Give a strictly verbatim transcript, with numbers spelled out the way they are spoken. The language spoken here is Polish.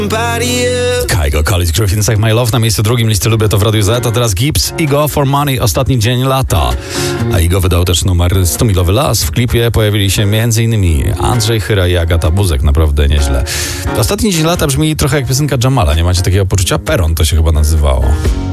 Kygo, College Griffin, Like My Love na miejscu drugim listy Lubię to w Radiu Z, a teraz Gibbs, Ego for Money, ostatni dzień lata. A Ego wydał też numer sto milowy las. W klipie pojawili się m.in. Andrzej Chyra i Agata Buzek, naprawdę nieźle. Ostatni dzień lata brzmi trochę jak piosenka Jamala, nie macie takiego poczucia? Peron to się chyba nazywało.